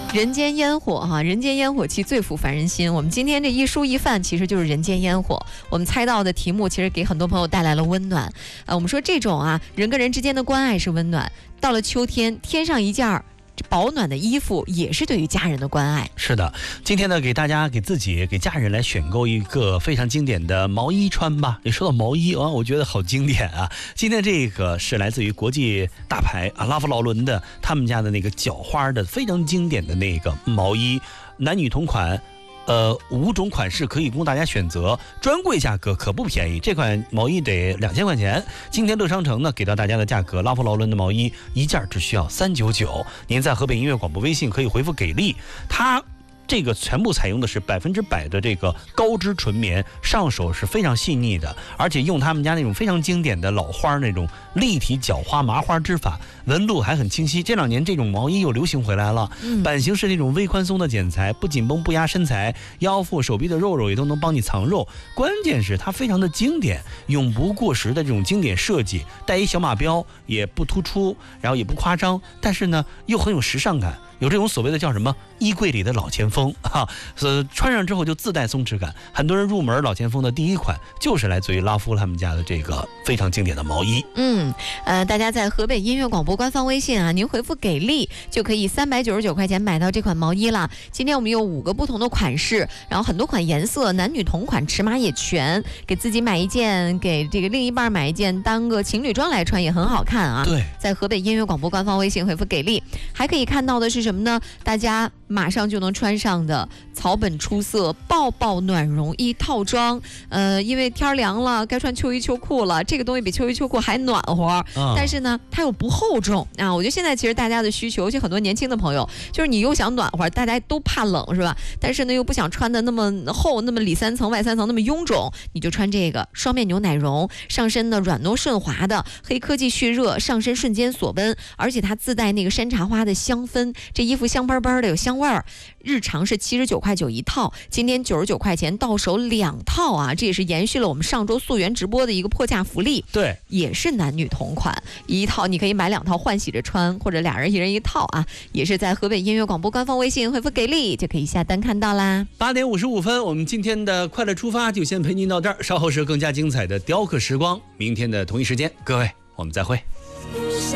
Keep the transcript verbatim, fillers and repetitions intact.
人间烟火哈，人间烟火气最抚凡人心。我们今天这一蔬一饭其实就是人间烟火。我们猜到的题目其实给很多朋友带来了温暖。呃，我们说这种啊，人跟人之间的关爱是温暖。到了秋天，添上一件保暖的衣服，也是对于家人的关爱。 是的，今天呢，给大家、给自己、给家人来选购一个非常经典的毛衣穿吧。你说到毛衣啊，我觉得好经典啊。今天这个是来自于国际大牌啊拉夫劳伦的他们家的那个角花的非常经典的那个毛衣，男女同款。呃，五种款式可以供大家选择，专柜价格可不便宜，这款毛衣得两千块钱。今天乐商城呢给到大家的价格，拉夫劳伦的毛衣一件只需要三九九。您在河北音乐广播微信可以回复给力，它这个全部采用的是百分之百的这个高织纯棉，上手是非常细腻的，而且用他们家那种非常经典的老花那种立体角花麻花织法，纹路还很清晰。这两年这种毛衣又流行回来了，嗯、版型是那种微宽松的剪裁，不紧绷不压身材，腰腹手臂的肉肉也都能帮你藏肉。关键是它非常的经典，永不过时的这种经典设计，带一小马标也不突出，然后也不夸张，但是呢又很有时尚感。有这种所谓的叫什么衣柜里的老前锋哈，呃，穿上之后就自带松弛感。很多人入门老前锋的第一款就是来自于拉夫他们家的这个非常经典的毛衣。 嗯，呃，大家在河北音乐广播官方微信啊，您回复给力就可以三百九十九块钱买到这款毛衣了。今天我们有五个不同的款式，然后很多款颜色，男女同款，尺码也全，给自己买一件，给这个另一半买一件，当个情侣装来穿也很好看啊。 对， 在河北音乐广播官方微信回复给力，还可以看到的是什么呢？大家马上就能穿上的草本出色抱抱暖绒衣套装。呃，因为天凉了，该穿秋衣秋裤了，这个东西比秋衣秋裤还暖和，啊、但是呢，它又不厚重啊。我觉得现在其实大家的需求，尤其很多年轻的朋友，就是你又想暖和，大家都怕冷是吧？但是呢，又不想穿的那么厚，那么里三层外三层那么臃肿，你就穿这个双面牛奶绒，上身呢软糯顺滑的，黑科技蓄热，上身瞬间锁温，而且它自带那个山茶花的香氛，这衣服香梆梆的有香味儿。日常是七十九块九一套，今天九十九块钱到手两套啊！这也是延续了我们上周溯源直播的一个破价福利。 对， 也是男女同款，一套你可以买两套换洗着穿，或者俩人一人一套啊！也是在河北音乐广播官方微信回复给力就可以下单看到啦。 八点五十五分，我们今天的快乐出发就先陪您到这儿，稍后是更加精彩的雕刻时光。明天的同一时间，各位我们再会。